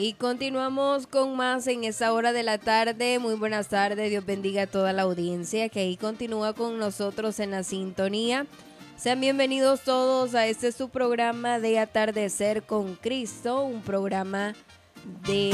Y continuamos con más en esta hora de la tarde. Muy buenas tardes, Dios bendiga a toda la audiencia que ahí continúa con nosotros en la sintonía. Sean bienvenidos todos a este su programa de Atardecer con Cristo, un programa de...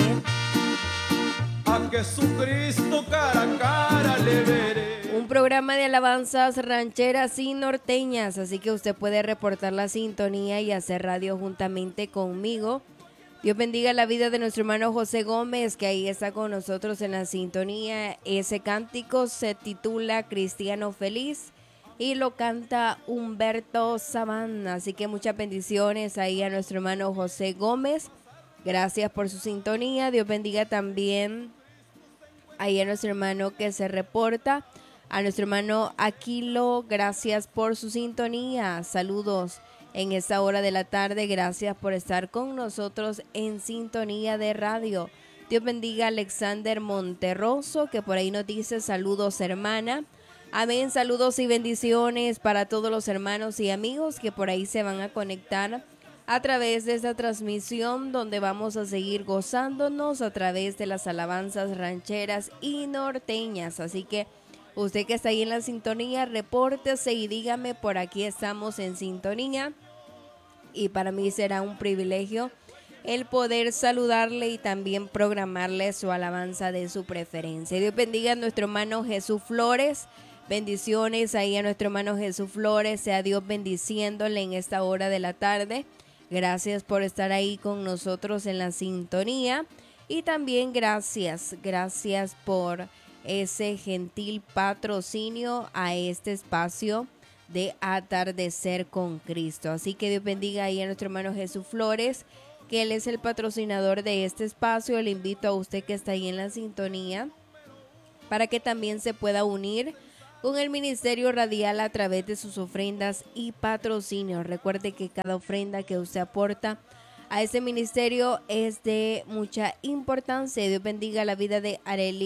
A Jesucristo cara a cara le veré. Un programa de alabanzas rancheras y norteñas, así que usted puede reportar la sintonía y hacer radio juntamente conmigo. Dios bendiga la vida de nuestro hermano José Gómez, que ahí está con nosotros en la sintonía. Ese cántico se titula Cristiano Feliz y lo canta Humberto Sabán. Así que muchas bendiciones ahí a nuestro hermano José Gómez. Gracias por su sintonía. Dios bendiga también ahí a nuestro hermano que se reporta. A nuestro hermano Aquilo, gracias por su sintonía. Saludos en esta hora de la tarde. Gracias por estar con nosotros en sintonía de radio. Dios bendiga a Alexander Monterroso, que por ahí nos dice saludos, hermana. Amén, saludos y bendiciones para todos los hermanos y amigos que por ahí se van a conectar a través de esta transmisión, donde vamos a seguir gozándonos a través de las alabanzas rancheras y norteñas. Así que usted que está ahí en la sintonía, repórtese y dígame: por aquí estamos en sintonía. Y para mí será un privilegio el poder saludarle y también programarle su alabanza de su preferencia. Dios bendiga a nuestro hermano Jesús Flores. Bendiciones ahí a nuestro hermano Jesús Flores. Sea Dios bendiciéndole en esta hora de la tarde. Gracias por estar ahí con nosotros en la sintonía. Y también gracias por ese gentil patrocinio a este espacio de Atardecer con Cristo. Así que Dios bendiga ahí a nuestro hermano Jesús Flores, que él es el patrocinador de este espacio. Le invito a usted que está ahí en la sintonía para que también se pueda unir con el Ministerio Radial a través de sus ofrendas y patrocinios. Recuerde que cada ofrenda que usted aporta a ese ministerio es de mucha importancia. Dios bendiga la vida de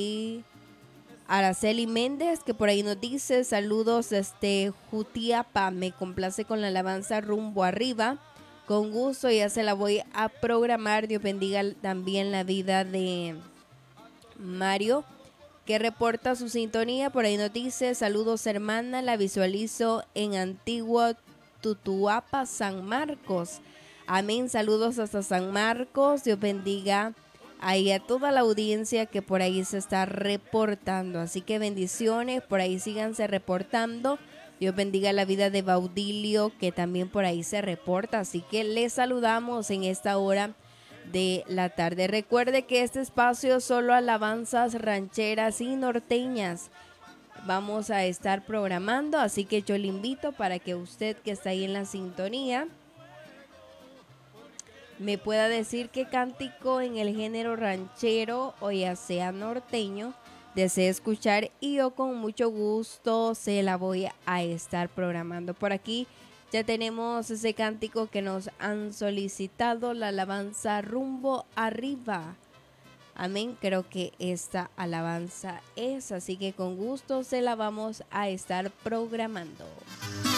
Araceli Méndez, que por ahí nos dice saludos desde Jutiapa. Me complace con la alabanza Rumbo Arriba. Con gusto, ya se la voy a programar. Dios bendiga también la vida de Mario, que reporta su sintonía. Por ahí nos dice saludos, hermana, la visualizo en Antiguo Tutuapa, San Marcos. Amén, saludos hasta San Marcos. Dios bendiga ahí a toda la audiencia que por ahí se está reportando. Así que bendiciones, por ahí síganse reportando. Dios bendiga la vida de Baudilio, que también por ahí se reporta. Así que les saludamos en esta hora de la tarde. Recuerde que este espacio es solo alabanzas rancheras y norteñas vamos a estar programando, así que yo le invito para que usted que está ahí en la sintonía me pueda decir qué cántico en el género ranchero o ya sea norteño desea escuchar, y yo con mucho gusto se la voy a estar programando. Por aquí ya tenemos ese cántico que nos han solicitado, la alabanza Rumbo Arriba. Amén, creo que esta alabanza es, así que con gusto se la vamos a estar programando.